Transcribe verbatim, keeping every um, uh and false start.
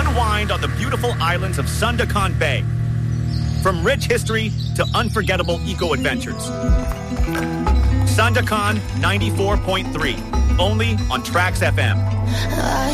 Unwind on the beautiful islands of Sandakan Bay. From rich history to unforgettable eco-adventures. Sandakan ninety-four point three, only on Trax F M.